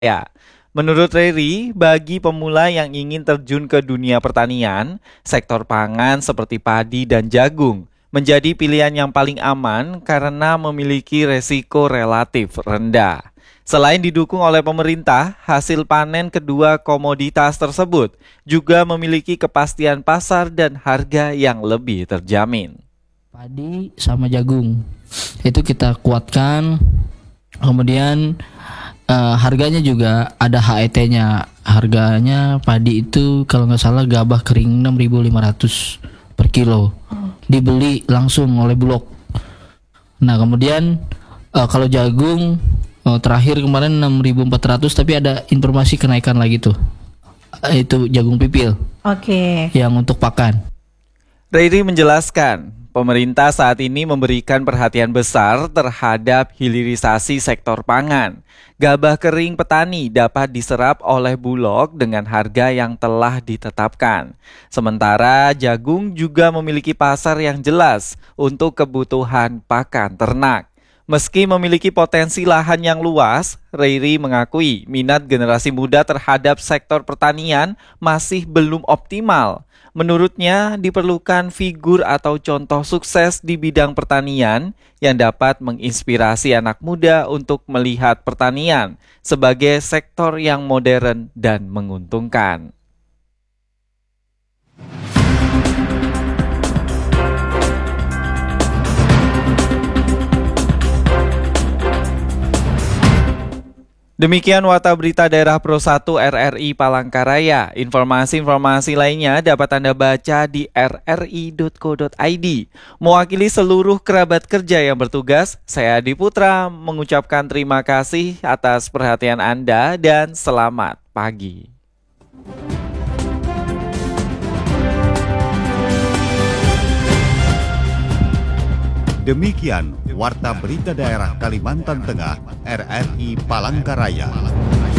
Ya, menurut Reri, bagi pemula yang ingin terjun ke dunia pertanian, sektor pangan seperti padi dan jagung menjadi pilihan yang paling aman karena memiliki resiko relatif rendah. Selain didukung oleh pemerintah, hasil panen kedua komoditas tersebut juga memiliki kepastian pasar dan harga yang lebih terjamin. Padi sama jagung itu kita kuatkan, kemudian harganya juga ada HET-nya. Harganya padi itu kalau nggak salah gabah kering 6.500 per kilo, dibeli langsung oleh Bulog. Nah kemudian kalau jagung terakhir kemarin 6.400, tapi ada informasi kenaikan lagi tuh. Itu jagung pipil Oke. yang untuk pakan. Riri menjelaskan, pemerintah saat ini memberikan perhatian besar terhadap hilirisasi sektor pangan. Gabah kering petani dapat diserap oleh Bulog dengan harga yang telah ditetapkan. Sementara jagung juga memiliki pasar yang jelas untuk kebutuhan pakan ternak. Meski memiliki potensi lahan yang luas, Riri mengakui minat generasi muda terhadap sektor pertanian masih belum optimal. Menurutnya, diperlukan figur atau contoh sukses di bidang pertanian yang dapat menginspirasi anak muda untuk melihat pertanian sebagai sektor yang modern dan menguntungkan. Demikian Warta Berita Daerah Pro 1 RRI Palangkaraya. Informasi-informasi lainnya dapat Anda baca di rri.co.id. Mewakili seluruh kerabat kerja yang bertugas, saya Adi Putra mengucapkan terima kasih atas perhatian Anda dan selamat pagi. Demikian Warta Berita Daerah Kalimantan Tengah RRI Palangkaraya.